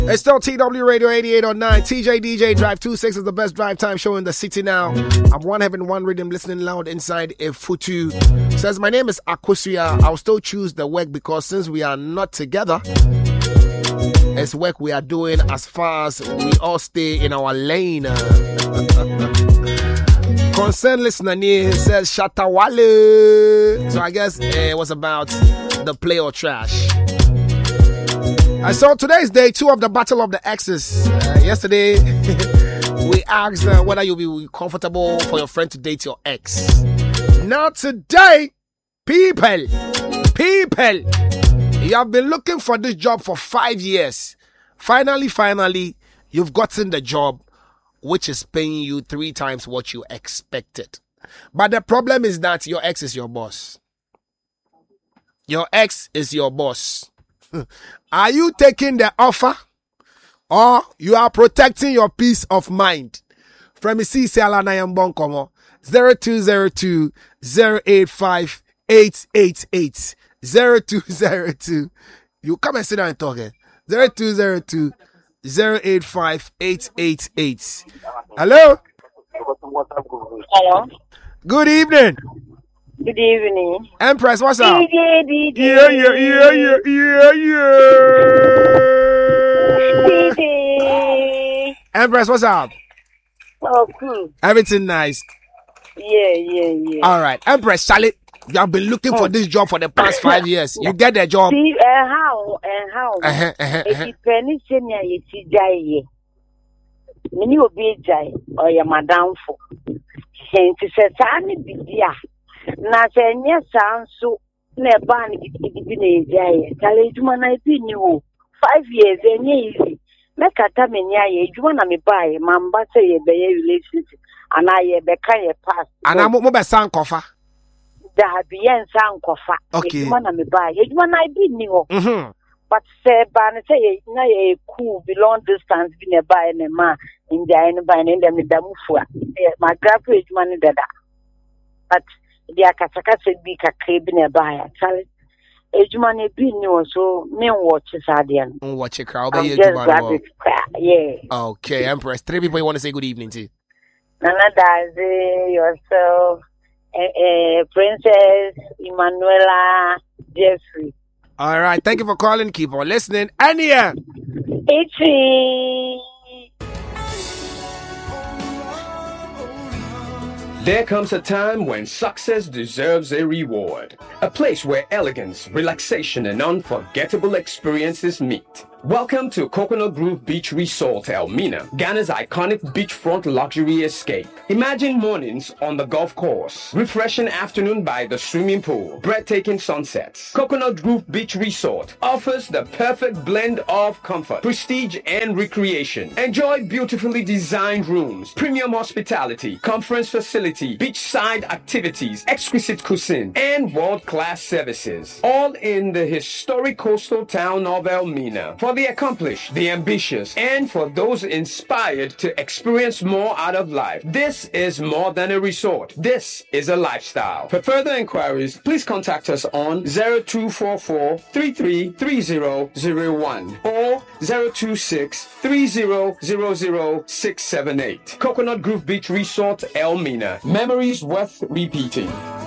It's still TW Radio 8809. TJ DJ Drive 26 is the best drive time show in the city now. I'm one having one rhythm listening loud inside a Futu. Says, my name is Akwasuya. I'll still choose the work because since we are not together, it's work we are doing as far as we all stay in our lane. Concerned listener here says Shatawale. So I guess it was about the play or trash. I saw today's day 2 of the Battle of the Exes. Yesterday, we asked whether you'll be comfortable for your friend to date your ex. Now today, people, you have been looking for this job for 5 years. Finally, you've gotten the job, which is paying you 3 times what you expected. But the problem is that your ex is your boss. Your ex is your boss. Are you taking the offer or you are protecting your peace of mind? From Alana Bonkomo 0202 085 888 0202. You come and sit down and talk. 0202 085 888. Hello? Hello. Good evening. Good evening. Empress, what's up? DJ. Empress, what's up? Oh, cool. Everything nice. Yeah. All right. Empress, Charlie, you have been looking for this job for the past 5 years. You get the job. See, how? It depends on your jai. Many will be jai or your madam for. Since it's a tiny bit, na senya sanso na ba na gidi na ejaye kale ejuma na ipi ni ho 5 years enye easy make ata menya ye ejuma na me bae mamba say ye be relationship ana ye be kan ye pass ana mo be san kofa da bi yen san kofa ejuma na me bae ejuma na ipi ni ho but say ba na say ye na ye cool be long distance bi na bae na ma india na bae na dem da mufua ma graph ejuma ni dada but dia kasakasa bi kakre bi na ba ya chale ejuma na bi ni so me watch sadian watch a crowd be ejuma yeah. Okay, Empress, 3 people you want to say good evening to. Nana Dazi, yourself, Princess Emanuela Jeffrey. All right, thank you for calling. Keep on listening. Ania. Itchy. There comes a time when success deserves a reward. A place where elegance, relaxation, and unforgettable experiences meet. Welcome to Coconut Grove Beach Resort, Elmina, Ghana's iconic beachfront luxury escape. Imagine mornings on the golf course, refreshing afternoon by the swimming pool, breathtaking sunsets. Coconut Grove Beach Resort offers the perfect blend of comfort, prestige, and recreation. Enjoy beautifully designed rooms, premium hospitality, conference facility, beachside activities, exquisite cuisine, and world-class services. All in the historic coastal town of Elmina. For the accomplished, the ambitious, and for those inspired to experience more out of life. This is more than a resort. This is a lifestyle. For further inquiries, please contact us on 0244 333001 or 026 3000 678. Coconut Grove Beach Resort, Elmina. Memories worth repeating.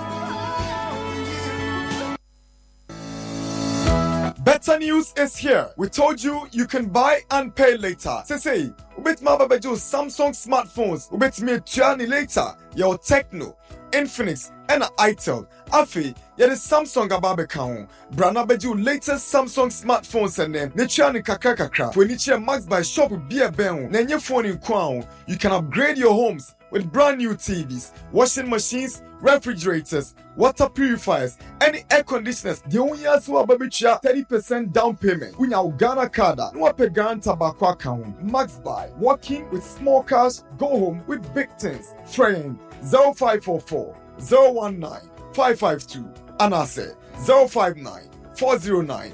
Better news is here. We told you you can buy and pay later. Say, ubet mababejo Samsung smartphones. Ubet me tuani later. Your Techno, Infinix, and Itel. Afi, yeah, the Samsung ababe kaon. Brana beju latest Samsung smartphones and then nechuani kakakakra. When you Max by shop with beer ben, then your phone in crown. You can upgrade your homes with brand new TVs, washing machines, refrigerators, water purifiers, any air conditioners. The only as well baby 30% down payment. We now Ghana Kada. No pe Ghana Tobacco account. Max buy. Working with small cars. Go home with big things. Friend 0544 019 552. And I say 059 409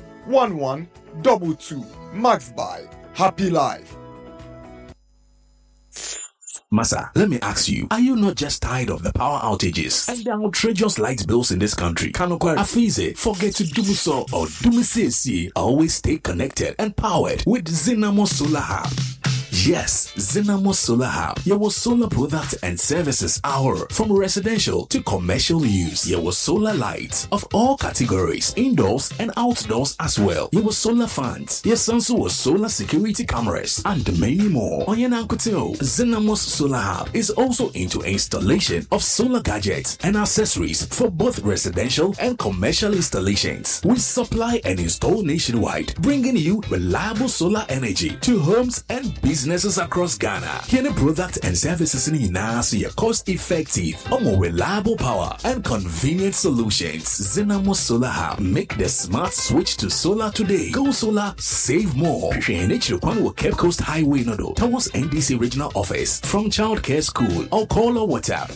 1122. Max buy. Happy life. Masa, let me ask you, are you not just tired of the power outages and the outrageous light bills in this country? Kanokwa Afize, forget to do so or do me say, always stay connected and powered with Zinamo Solar Hub. Yes, Zinamo Solar Hub. Your solar products and services are from residential to commercial use. Your solar lights of all categories, indoors and outdoors as well. Your solar fans. Yes, also solar security cameras and many more. Oyenankuteo, Zinamo Solar Hub is also into installation of solar gadgets and accessories for both residential and commercial installations. We supply and install nationwide, bringing you reliable solar energy to homes and businesses across Ghana. Any products and services in Nasi are cost effective, or more reliable power and convenient solutions. Zinamo Solar Hub. Make the smart switch to solar today. Go solar, save more. NH Cape Coast Highway Nodo towards NDC Regional Office from Childcare School or call or WhatsApp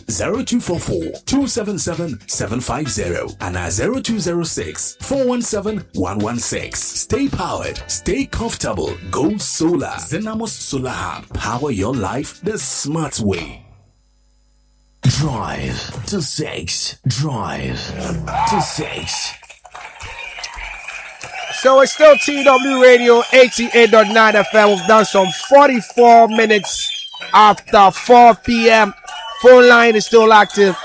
0244-277-750 and 0206-417-116. Stay powered, stay comfortable. Go solar. Zinamo Solar Hub. Power your life the smart way. Drive to 6. Drive to 6. So it's still TW Radio 88.9 FM. We've done some 44 minutes after 4 p.m. Phone line is still active.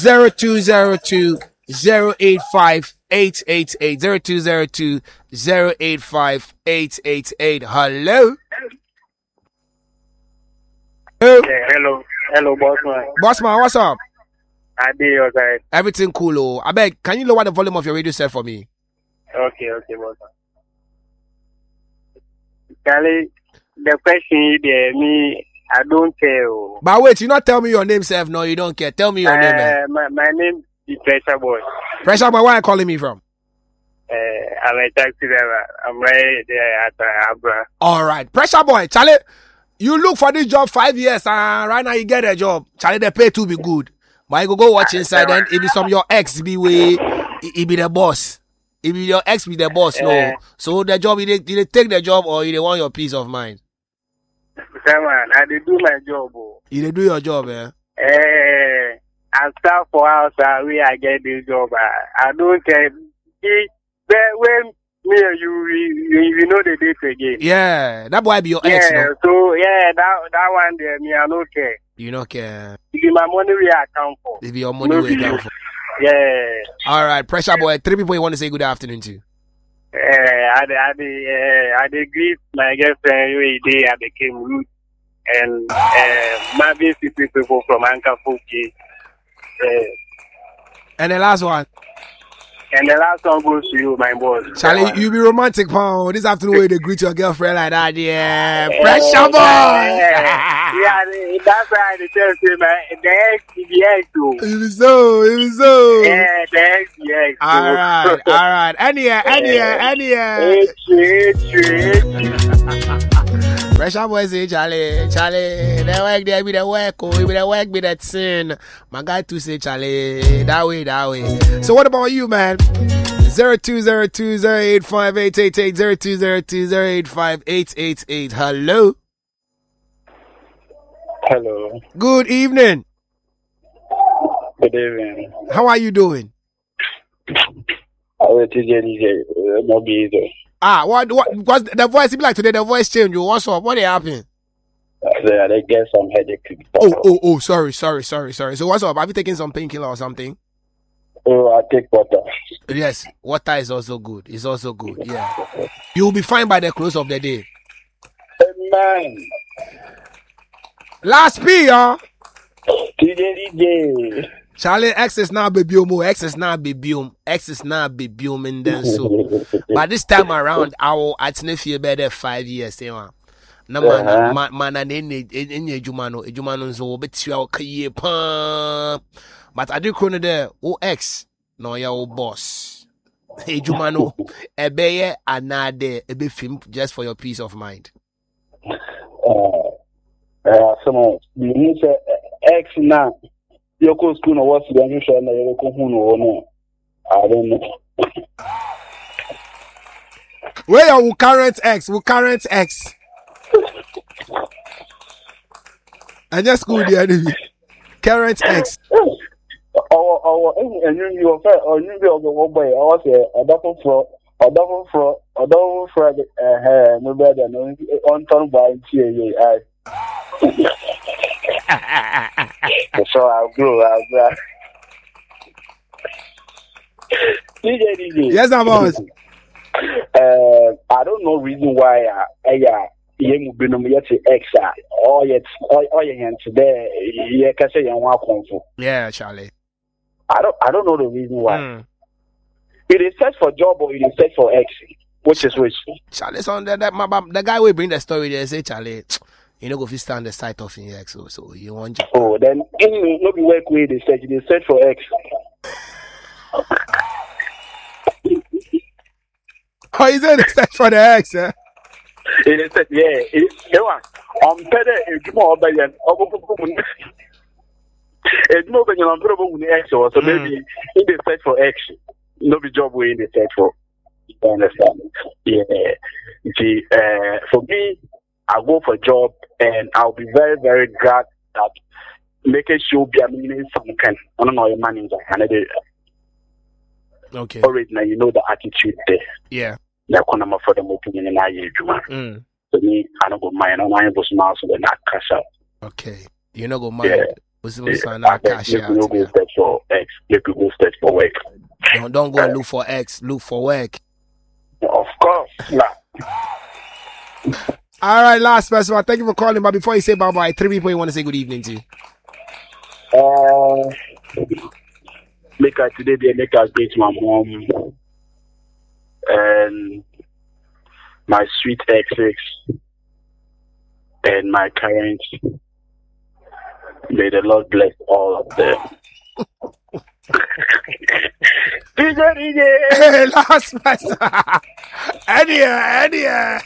0202-085-888. 0202-085-888. Hello? Hello. Hello, Bossman. Bossman, what's up? I did your guys. Everything cool, oh. I beg, can you lower the volume of your radio set for me? Okay, Bossman. Charlie, the question there, me, I don't care. But wait, you not tell me your name, Seth. No, you don't care. Tell me your name, man. My name is Pressure Boy. Pressure Boy, where are you calling me from? I'm a taxi driver. I'm right there at Abra. All right. Pressure Boy, Charlie. You look for this job 5 years and right now you get a job. Charlie, the pay to be good. But you go watch inside and it be some your ex be way, it be the boss. It be your ex be the boss, no. So the job, you take the job or you want your peace of mind? Man, I did do my job. You did do your job, eh? I start for house where I get this job. I don't care. When me and you know the date again. Yeah, that boy be your ex, no? So that one there, me I don't care. You don't care. It be my money we account for. It be your money we account for. Yeah. All right, Pressure Boy. 3 people you want to say good afternoon to? I greet my girlfriend every day. I became rude and my basic people from Anka Fuki. And the last one. And the last one goes to you, my boss. Charlie, you be romantic, pal. This afternoon, they greet your girlfriend like that, yeah. Pressure Boy! Yeah, that's why I tell you, man. The ex, the ex, too. It is so. Yeah, the ex, the ex. All right. Any. Pressure Boy say, Charlie, the work there be the work, oh, be the work be that sin. My guy too say, Charlie, that way. So what about you, man? 0202-085-888, 0202-085-888. Hello. Hello. Good evening. Good evening. How are you doing? I will DJ, not be easy. What? Because the voice be like today. The voice change. What's up? What happened? They get some headache. Oh. Sorry. So what's up? Have you taken some painkiller or something? Oh, I take water. Yes, water is also good. Yeah. You'll be fine by the close of the day. Amen. Last P, huh? DJ. Charlie, X is now babyum, and then so. But this time around, I will actually feel better 5 years. Man, Ejumano, so bet you but I do corner there. Oh, X, no, your boss. Ejumano, a beye anade, a bit film just for your peace of mind. Some X now. Your school no what's the unusual and your no. I don't know. Where are current X? And just school the enemy. Current ex. And you go one boy. I was a double for no better no on turn by TAI. So I'll grow. DJ. Yes, I'm boss. I don't know reason why you be no yet extra or yet today you can say you want to. Yeah, Charlie. I don't know the reason why. It is search for job or it is search for X, which is which. Charlie, so the guy will bring the story there. Say, Charlie, you know, go fi stand the site of in X, so you want. Oh, then no be work with the search. They search for X. Oh, is it the search for the X? Eh? It is yeah. It's no better on probably X or so maybe in the search for X. No be job way in the search for. You understand? Yeah. See, for me, I'll go for a job and I'll be very, very glad that making sure be a meaning something. I don't know your money and okay. Already now you know the attitude there. Yeah. They're going to for the opinion in our age. So me, I don't go mind. I don't go smile so they're not cash out. Okay. You know go mind. Yeah. Cash out. You go search for X. You could go search for work. Don't go look for X. Look for work. Of course. Nah. All right, last person. Thank you for calling. But before you say bye bye, 3 people you want to say good evening to. Make her today they make us greet my mom and my sweet exes and my parents. May the Lord bless all of them. Hey, last person. Eddie.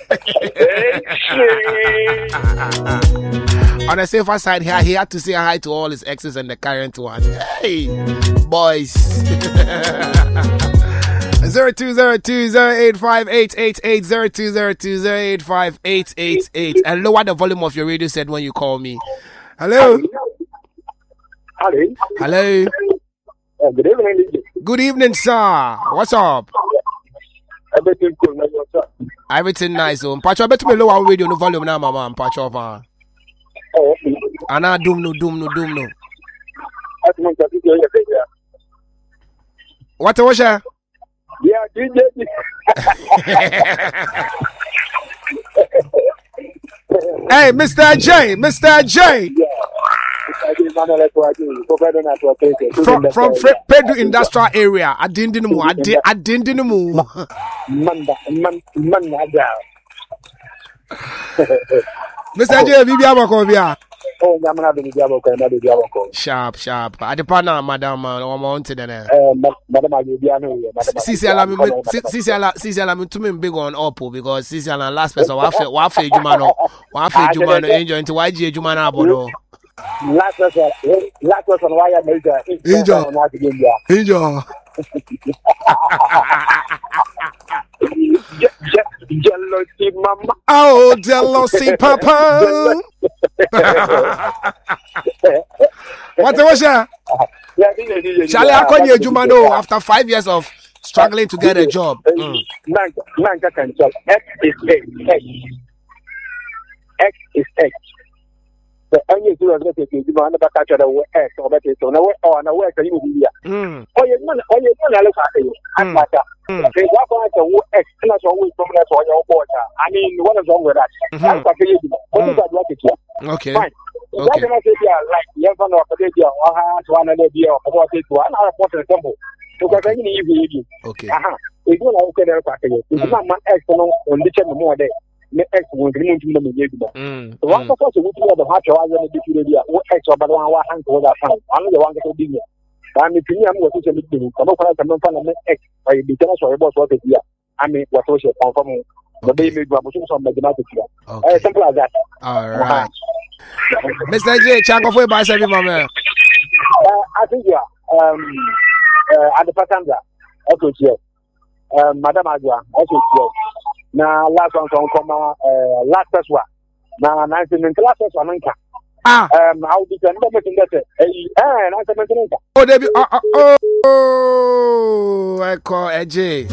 On the safer side here, he had to say hi to all his exes and the current one. Hey, boys. 0202-085-888, 0202-085-888. And lower the volume of your radio set when you call me. Hello. Hello. Good evening. Good evening, sir. What's up? Everything cool, man. What's up? Everything nice. So, Pacho, I bet me lower radio no volume now, mama. Pacho, Ana doom no. What was that? Yeah, DJ. Hey, Mr. J. From Pedro Industrial Area. Adindinimu. Mr. J, Bibi Abakobia. Oh, Sharp. Adipana, madam, wanted then. Sisi Alam to me big on Oppo because Sisi Alam last person wafe Jumano enjoy into YG Jumana Bono. Last person why I made jealousy, mama. Oh, jealousy, papa. What was that? Charlie, I call you Jumano after 5 years of struggling to get a job. X is X. The only thing that you do not catch the X or that is on a way or on a way to you. Oh, you're not look at you. I'm not that. They walk on the X, and that's always coming out on your border. I mean, what is wrong with that? Okay. Fine. What can I say? Like, you're going to have one other deal or what is one hour for the temple. Because I need you. Okay. We don't know what it's not my X on the channel more day. X will bring to them. One of us would do the heart of other people. What X or but 1 hand for that time. I'm the one that will be here. I'm if you was a meeting. Come on, I'm X by the tennis or about what is here. I mean, what was your confirm? The baby was some mathematics. Okay. Simple as that. All right. Mr. J, Chango for by 7 mama. I think at the Patanga. Okay, yes. Madam Adwa, also yes. Now last one from last one. Now 19 last one. I'll be done everything that and I can Oh, they be I call AJ.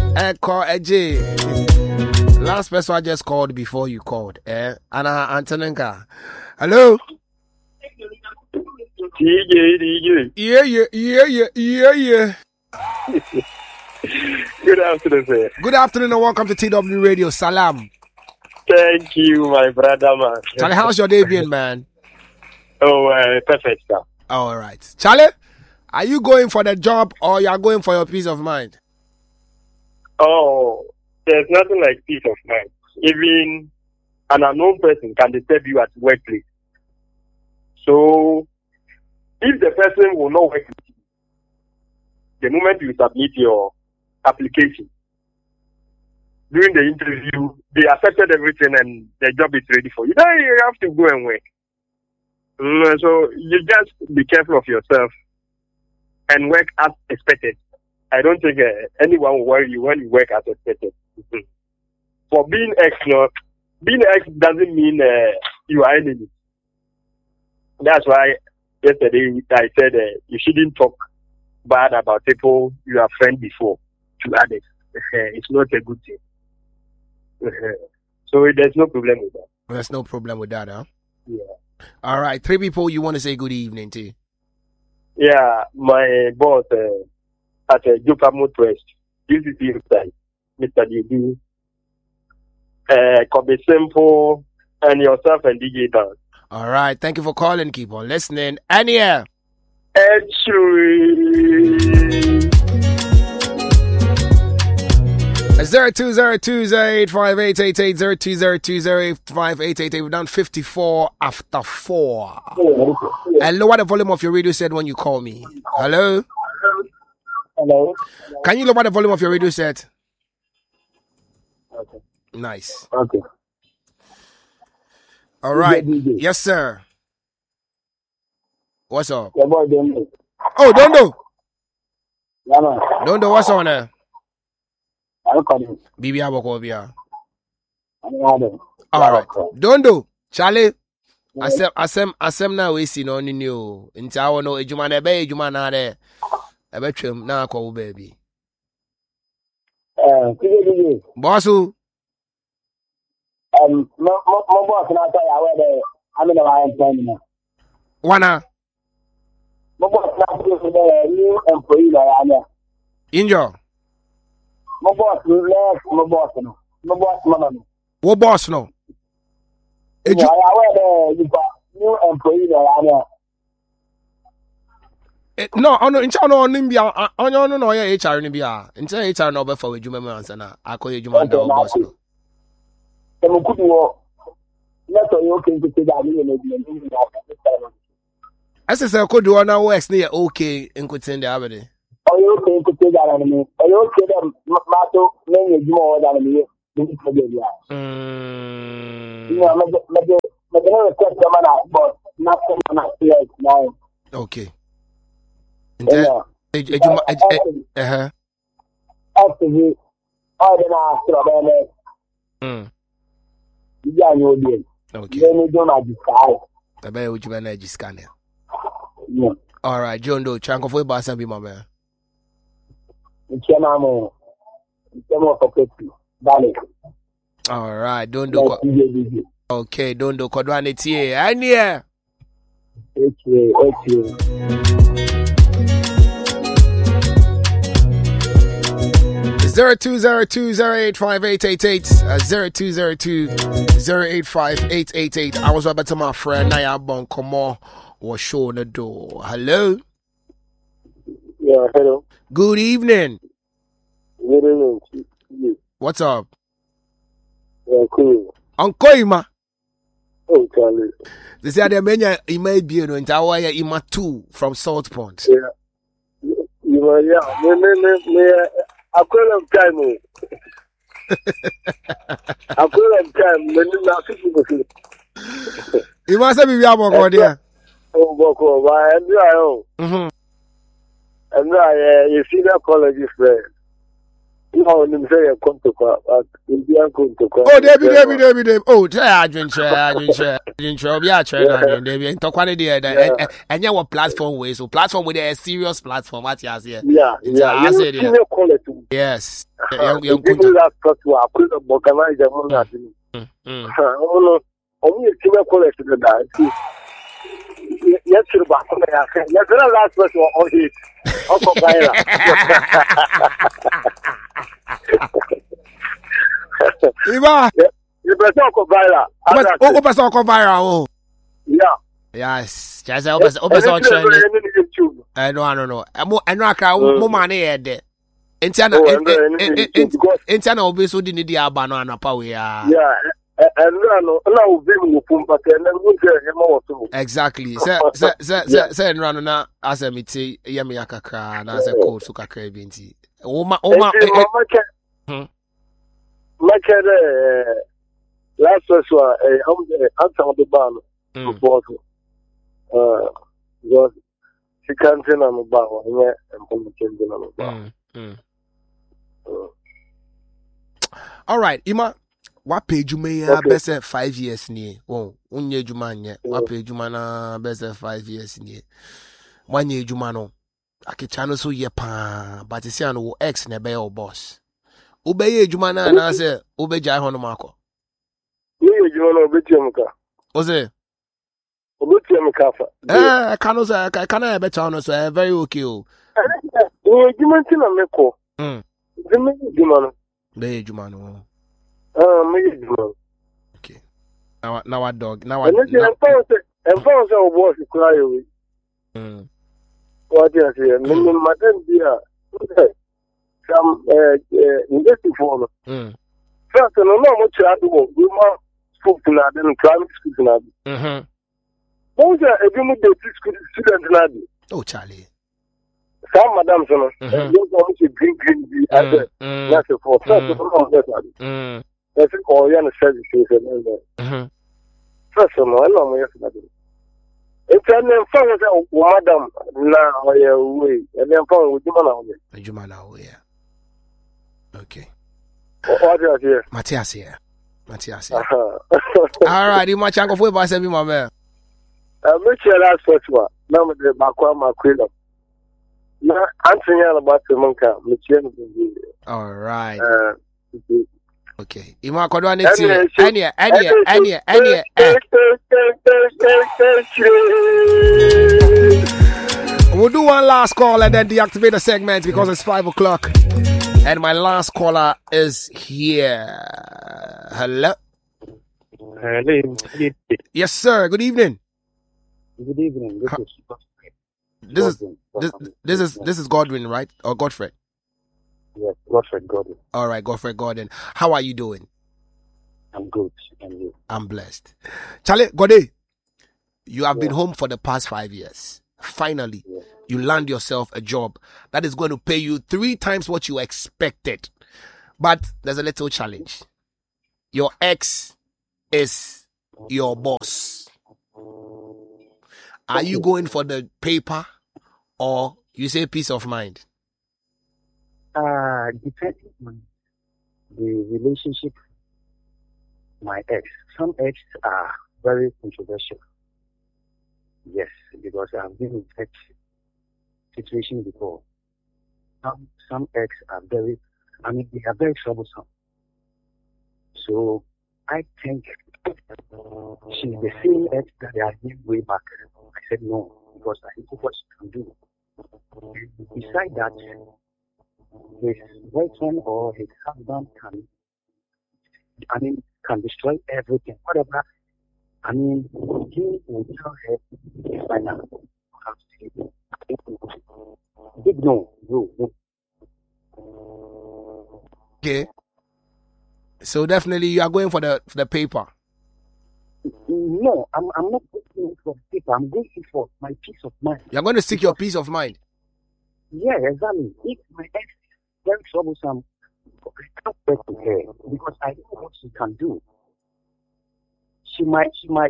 Last person I just called before you called. Anna Antonenka. Hello. DJ. Yeah. Good afternoon, sir. Good afternoon and welcome to TW Radio. Salam. Thank you, my brother, man. Charlie, how's your day been, man? Oh, perfect, sir. All right. Charlie, are you going for the job or you are going for your peace of mind? Oh, there's nothing like peace of mind. Even an unknown person can disturb you at workplace. So, if the person will not work with you, the moment you submit your application, during the interview, they accepted everything and the job is ready for you. Then you have to go and work. So you just be careful of yourself and work as expected. I don't think anyone will worry you when you work as expected. For being X doesn't mean you are enemy. That's why yesterday I said you shouldn't talk bad about people you are friends before to others. It's not a good thing. So there's no problem with that. There's no problem with that, huh? Yeah. All right. 3 people you want to say good evening to. Yeah, my boss at Jupamo Trust, UCC side, Mr. DD, Kobe Simple, and yourself and DJ Dan. All right. Thank you for calling. Keep on listening. Ania. Actually. 0202085888 0202085888. We've done 54 after 4. And lower the volume of your radio set when you call me. Hello? Hello? Can you lower the volume of your radio set? Okay. Nice. Okay. All right. Yes, sir. What's up? Your boy Dondo. Oh, Dondo. Yeah, man. Dondo, what's on there? I'll call you. Bibi Abokobia. All right. Dondo, Charlie. Asem na we see no new. Nti awo no ejuma na be ejuma na de. Ebetwem na akọ baby. DJ. Bossu. My boss na tell you where the I'm in the line now. Wana. My boss na tell you the new employee there. Injo. My boss left. My boss no. My boss mama no. What boss no? Where the you got new employee there. No, ono incha no nimbia onyo no ya HR ni bia. Incha HR no be for ejuma me ansa na akoye ejuma na boss no. Emu kudu wo. Let you okay to say that you know. Ese se kodu ona works ni okay nkutin de abede. Oyo okay to say that me. Oyo okay dem mato menye ejuma wo da me. You know, maybe request the man, but not someone else now. Okay. Actively, all the now, yeah, you did. Okay. Then you don't have to sky. The bear would you manage scanner. Yeah. All right, John Doe, chunk of way bass and be my man. It's your mama. It's your more for all right, don't do. Okay, don't do. Kodwane tie. Ania. Okay. 0202085888 0202085888. I was about to my friend Naya Bonkomo was showing the door. Hello. Yeah, hello. Good evening. Good evening. What's up? Cool. Uncle Ima. Oh, Charlie. They say they many Ima Bieno and Tawaya Ima 2 from Salt Pond. Yeah. Me, I call them time. I call them time. You must have been able to go. Oh, Boko, why? And you see that college is there. No, I'm saying Contocua, Indian Contocua. Oh, Debbie. Oh, I drink, we are training, Debbie, and talk one idea, and you have platform way, so platform with a serious platform, what you say? Yeah. Yes. Young people that got to a quick organize the money. Only a senior quality to that. Yes, you're back on the You're going to last person on it. Iba, you better go viral. Viral. Yeah. Yes, just open on training. I know. I know. I can't. Money there. Interna obi so di ni aba no anapa we ya. Yeah. And no be mu pumpa ke na mu je e ma woto. Exactly. Say no na asemiti yemi akakra na say code so kakra bi nti. Oma last was I'm the ban report. Because she can't say I'm about all right, Ima, what page you may have best 5 years near? Oh, unye jumanya, what page you mana best 5 years near? 1 year jumano. Akichano so ye pa, but it's an ex nebe or boss. Ubeye jumana and I say, Ube Jai Honomako. You know, was it? I can't better on us, very okay. You mentioned a meko. The Jumano. Be Jumano. Okay. Now a dog. Now I found our boss to cry away. What do you say? Madam, dear. Some investing for them. First, I don't know what you have to do. You must spoke to that and private school. Those are a good student. Oh, Charlie. Some madam, you want to green as a master for first. That's all you understand. First of all, I know yesterday. It's an infant madam now, way, and then phone with Jumana, yeah. Okay. What are you here? Matthias here. All right, you much uncle for by seven, my man. Make your last first one. Now, the Bakwa Queen. Now, answering about the monka, all right. Okay. Ima kodwa next year. Any. We'll do one last call and then deactivate the segment because it's 5 o'clock. And my last caller is here. Hello. Yes, sir. Good evening. Good evening. This is Godwin, right? Or Godfred? Yes, Godfred Gordon. All right, Godfred Gordon. How are you doing? I'm good. And you? I'm blessed. Charlie, Gode, you have been home for the past 5 years. Finally, you land yourself a job that is going to pay you 3 times what you expected. But there's a little challenge. Your ex is your boss. Are you going for the paper or you say peace of mind? Depending on the relationship, my ex. Some ex are very controversial. Yes, because I've been in such situation before. Some ex are they are very troublesome. So I think she's the same ex that I did way back. I said no, because I know what she can do. Besides that, his boyfriend or his husband can destroy everything. Whatever. He will tell her it's final. Big no. Okay. So definitely you are going for the paper. No, I'm not going for the paper. I'm going for my peace of mind. You're going to seek your peace of mind. Yeah, exactly. If my ex is very troublesome, I can't work with her because I know what she can do. She might.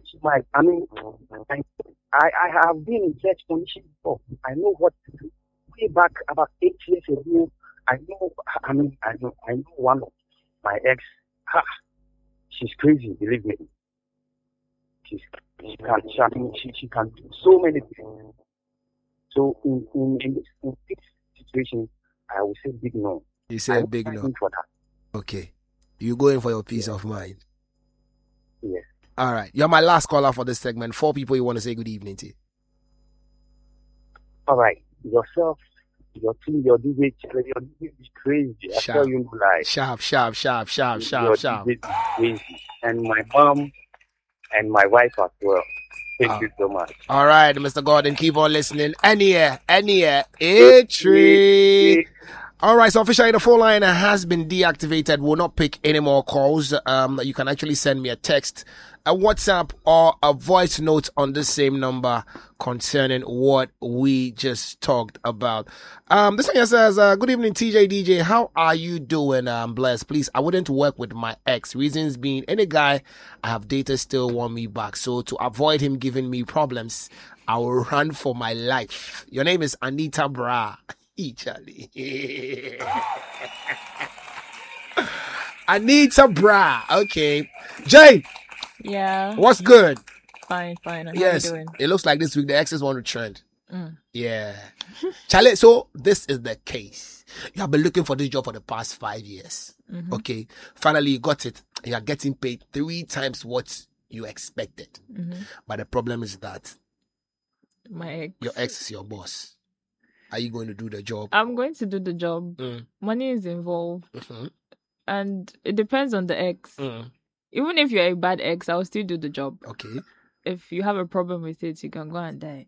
I have been in such conditions before. I know what to do. Way back about 8 years ago, I know one of my ex. She's crazy, believe me. She can do so many things. So in this situation, I would say big no. You say a big no. For that. Okay. You going for your peace of mind. Yes. All right. You're my last caller for this segment. 4 people you want to say good evening to. All right. Yourself, your team, your DJ, your DJ is crazy. I tell you no lie. Sharp. Your DJ is crazy. And my mom and my wife as well. Thank you so much. All right, Mr. Gordon, keep on listening. Ania, A-Tree. All right, so officially the phone line has been deactivated. Will not pick any more calls. You can actually send me a text, a WhatsApp, or a voice note on the same number concerning what we just talked about. This one here says, good evening, TJ DJ. How are you doing? I'm blessed. Please, I wouldn't work with my ex. Reasons being, any guy I have dated still want me back. So to avoid him giving me problems, I will run for my life. Your name is Anita Bra. Charlie. Anita Bra. Okay. Jane. Yeah. What's good? Fine. How yes. you doing? It looks like this week the exes want to trend. Yeah. Charlie, so this is the case. You have been looking for this job for the past 5 years. Mm-hmm. Okay. Finally, you got it. You are getting paid 3 times what you expected. Mm-hmm. But the problem is that your ex is your boss. Are you going to do the job? I'm going to do the job. Money is involved. Mm-hmm. And it depends on the ex. Even if you're a bad ex, I'll still do the job. Okay. If you have a problem with it, you can go and die.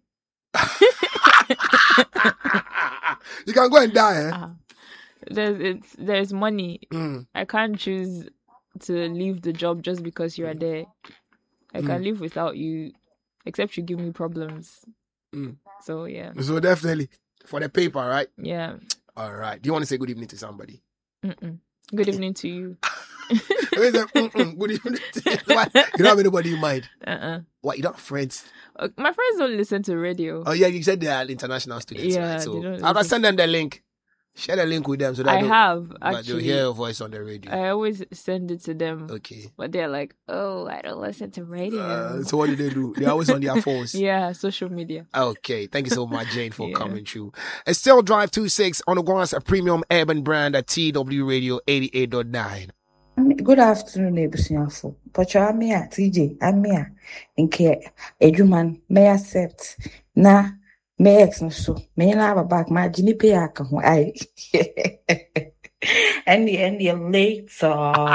You can go and die, There's money. I can't choose to leave the job just because you are there. I can live without you, except you give me problems. So, yeah. So, definitely. For the paper, right? Yeah. All right. Do you want to say good evening to somebody? Good evening to you. Good evening to you. What? You don't have anybody in mind? What? You don't have friends? My friends don't listen to radio. Oh, yeah. You said they are international students. Yeah. Right? So I'll send them the link. Share the link with them so that I have actually. But you'll hear your voice on the radio. I always send it to them. Okay. But they're like, oh, I don't listen to radio. So what do they do? They're always on their phones. Yeah, social media. Okay. Thank you so much, Jane, for coming through. It's still Drive 26 on a premium urban brand at TW Radio 88.9. Good afternoon, Ebusiafo. Pocho Amia, TJ, Amia, Nke, Eduman, may accept. Na, may ex no so. May na back my Jimmy Piaka. I. And the later.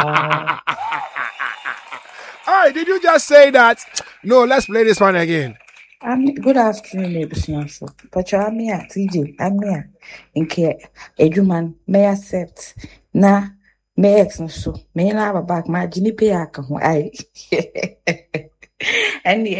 Alright, did you just say that? No, let's play this one again. Good afternoon, Ebusiafo. Pocho Amia, TJ, Amia, Nke, Eduman, may accept. Na, may ex no so. May na back my Jimmy Piaka. I. And the